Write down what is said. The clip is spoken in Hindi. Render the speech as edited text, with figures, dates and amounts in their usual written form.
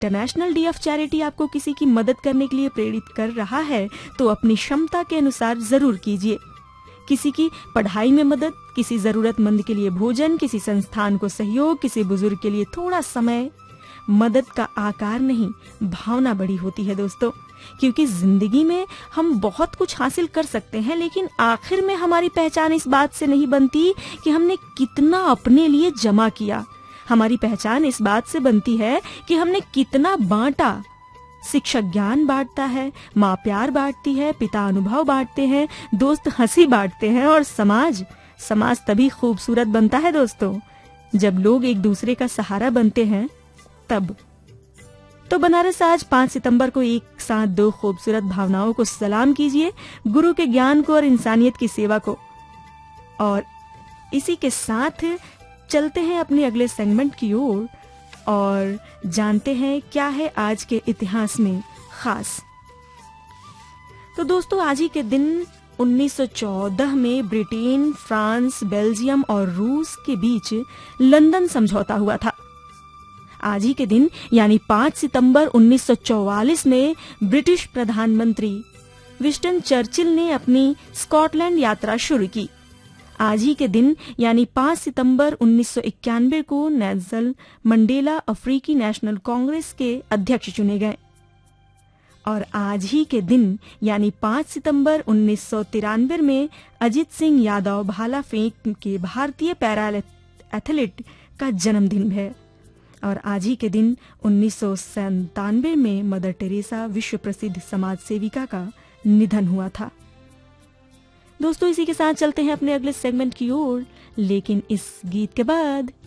इंटरनेशनल डे ऑफ चैरिटी आपको किसी की मदद करने के लिए प्रेरित कर रहा है तो अपनी क्षमता के अनुसार जरूर कीजिए। किसी की पढ़ाई में मदद, किसी जरूरतमंद के लिए भोजन, किसी संस्थान को सहयोग, किसी बुजुर्ग के लिए थोड़ा समय। मदद का आकार नहीं, भावना बड़ी होती है दोस्तों, क्योंकि जिंदगी में हम बहुत कुछ हासिल कर सकते हैं, लेकिन आखिर में हमारी पहचान इस बात से नहीं बनती कि हमने कितना अपने लिए जमा किया। हमारी पहचान इस बात से बनती है कि हमने कितना बांटा। शिक्षक ज्ञान बांटता है, माँ प्यार बांटती है, पिता अनुभव बांटते हैं, दोस्त हंसी बांटते हैं और समाज तभी खूबसूरत बनता है दोस्तों, जब लोग एक दूसरे का सहारा बनते हैं तब। तो बनारस आज 5 सितंबर को एक साथ 2 खूबसूरत भावनाओं को सलाम कीजिए, गुरु के ज्ञान को और इंसानियत की सेवा को। और इसी के साथ चलते हैं अपने अगले सेगमेंट की ओर और जानते हैं क्या है आज के इतिहास में खास। तो दोस्तों, आज ही के दिन 1914 में ब्रिटेन, फ्रांस, बेल्जियम और रूस के बीच लंदन समझौता हुआ था। आज ही के दिन यानी 5 सितंबर 1944 में ब्रिटिश प्रधानमंत्री विंस्टन चर्चिल ने अपनी स्कॉटलैंड यात्रा शुरू की। आज ही के दिन यानी 5 सितंबर 1991 को नेल्सन मंडेला अफ्रीकी नेशनल कांग्रेस के अध्यक्ष चुने गए। और आज ही के दिन यानी 5 सितंबर 1993 में अजित सिंह यादव भाला फेंक के भारतीय पैरा एथलीट का जन्मदिन है। और आज ही के दिन 1997 में मदर टेरेसा विश्व प्रसिद्ध समाज सेविका का निधन हुआ था। दोस्तों, इसी के साथ चलते हैं अपने अगले सेगमेंट की ओर, लेकिन इस गीत के बाद।